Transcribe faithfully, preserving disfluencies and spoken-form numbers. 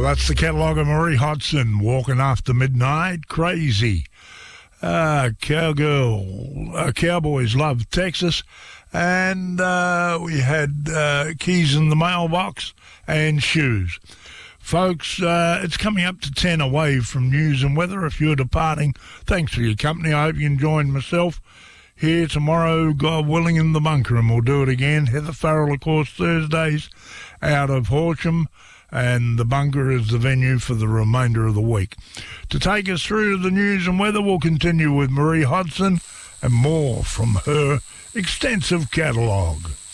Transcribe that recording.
that's the catalogue of Marie Hodson, Walking After Midnight, Crazy. Uh, Cowgirl, uh, Cowboys Love Texas. And uh, we had uh, Keys in the Mailbox and Shoes. Folks, uh, it's coming up to ten away from news and weather. If you're departing, thanks for your company. I hope you can join myself here tomorrow, God willing, in the bunker, and we'll do it again. Heather Farrell, of course, Thursdays out of Horsham, and the bunker is the venue for the remainder of the week. To take us through the news and weather, we'll continue with Marie Hodson and more from her extensive catalogue.